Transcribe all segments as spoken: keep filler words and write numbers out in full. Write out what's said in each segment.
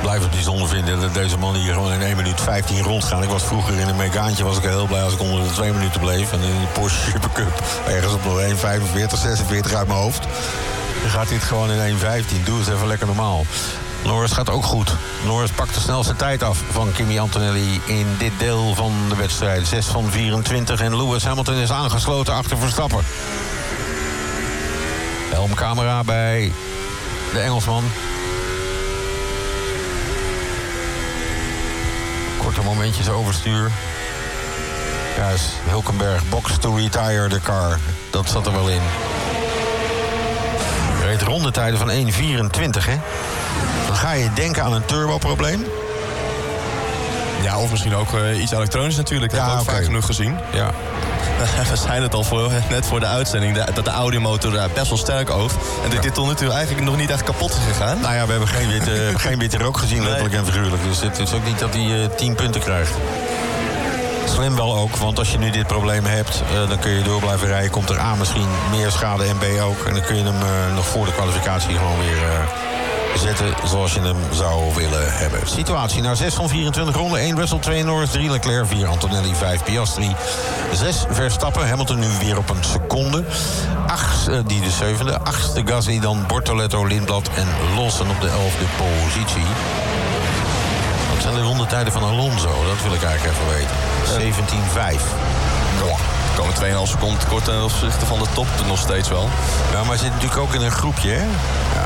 blijf het bijzonder vinden dat deze man hier gewoon in één minuut vijftien rondgaan. Ik was vroeger in een Megaantje, was ik heel blij als ik onder de twee minuten bleef. En in de Porsche Supercup ergens op nog één vijfenveertig, zesenveertig uit mijn hoofd. Dan gaat dit gewoon in één vijftien. Doe eens even lekker normaal. Norris gaat ook goed. Norris pakt de snelste tijd af van Kimi Antonelli in dit deel van de wedstrijd. zes van vierentwintig en Lewis Hamilton is aangesloten achter Verstappen. Helmcamera bij de Engelsman. Korte momentjes overstuur. Ja, is Hülkenberg, box to retire the car. Dat zat er wel in. Hij reed rondetijden van één vierentwintig, hè? Dan ga je denken aan een turboprobleem. Ja, of misschien ook uh, iets elektronisch natuurlijk. Dat Ja, hebben we ook okay. vaak genoeg gezien. Ja. We zeiden het al voor, net voor de uitzending, de, dat de audiomotor uh, best wel sterk oogt. En dat dit tot nu toe eigenlijk nog niet echt kapot is gegaan. Nou ja, we hebben geen witte, geen witte rook gezien, letterlijk en figuurlijk. Dus het is ook niet dat hij uh, tien punten krijgt. Slim wel ook, want als je nu dit probleem hebt, uh, dan kun je door blijven rijden. Komt er A misschien meer schade en B ook. En dan kun je hem uh, nog voor de kwalificatie gewoon weer uh, zetten zoals je hem zou willen hebben. Situatie naar zes van vierentwintig ronden. één Russell, twee Norris, drie Leclerc, vier Antonelli, vijf Piastri. zes Verstappen, Hamilton nu weer op een seconde. acht, uh, die de zevende. achtste Gasly, dan Bortoletto, Lindblad en Lawson op de elfde positie. Wat zijn de rondetijden van Alonso? Dat wil ik eigenlijk even weten. zeventien vijf. Er komen twee komma vijf seconden tekort ten opzichte van de top nog steeds wel. Ja, maar hij zit natuurlijk ook in een groepje, hè? Ja,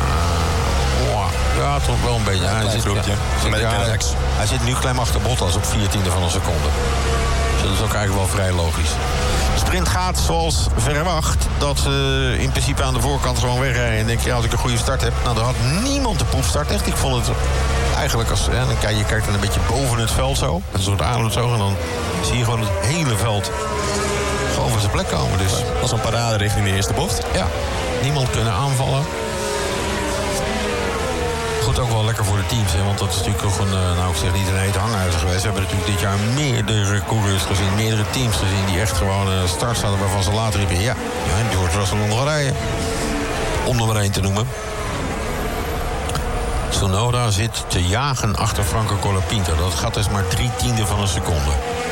ja toch wel een beetje. Ja, een hij, zit, groepje. Ja, Met ja, hij, hij zit nu klem achter Bottas op viertiende van een seconde. Dus dat is ook eigenlijk wel vrij logisch. De sprint gaat zoals verwacht. Dat ze in principe aan de voorkant gewoon wegrijden. En denk je, ja, als ik een goede start heb. Nou, dan had niemand de proefstart. Echt, ik vond het eigenlijk als... Ja, dan kijk je kijkt dan een beetje boven het veld zo. Een soort ademzoog. En dan zie je gewoon het hele veld gewoon van zijn plek komen. Dus Dat was een parade richting de eerste bocht. ja, niemand kunnen aanvallen. Goed, ook wel lekker voor de teams, hè, want dat is natuurlijk ook een, nou ik zeg niet een heet hangijzer geweest. We hebben natuurlijk dit jaar meerdere coureurs gezien, meerdere teams gezien die echt gewoon uh, starts hadden waarvan ze later riepen, ja, ja, George Russell nog wel rijden. Om er maar één te noemen. Tsunoda zit te jagen achter Franco Colapinto. Dat gaat dus maar drie tiende van een seconde.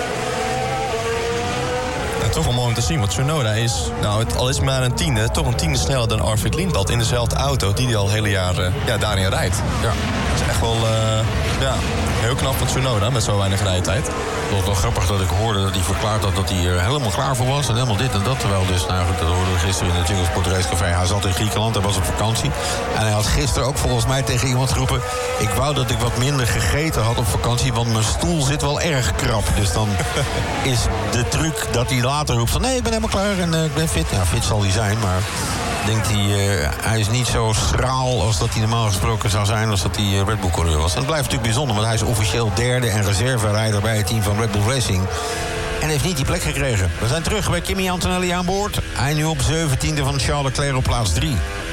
En toch wel mooi om te zien, want Tsunoda is, nou, het, al is het maar een tiende, toch een tiende sneller dan Arvid Lindblad in dezelfde auto die hij al het hele jaar uh, ja, daarin rijdt. Ja. Dat is echt wel uh, ja, heel knap van Tsunoda met zo weinig rijtijd. Het was wel grappig dat ik hoorde dat hij verklaard had dat hij er helemaal klaar voor was. En helemaal dit en dat. Terwijl dus, nou goed, dat hoorden we gisteren in het Eurosport Racecafé. Hij zat in Griekenland, hij was op vakantie. En hij had gisteren ook volgens mij tegen iemand geroepen... ik wou dat ik wat minder gegeten had op vakantie, want mijn stoel zit wel erg krap. Dus dan is de truc dat hij later roept van... nee, ik ben helemaal klaar en uh, ik ben fit. Ja, fit zal hij zijn, maar... denkt hij, uh, hij is niet zo schraal als dat hij normaal gesproken zou zijn... als dat hij uh, Red Bull-coureur was. En het blijft natuurlijk bijzonder, want hij is officieel derde... en reserverijder bij het team van Red Bull Racing. En heeft niet die plek gekregen. We zijn terug bij Kimi Antonelli aan boord. Hij nu op zeventiende van Charles Leclerc op plaats drie.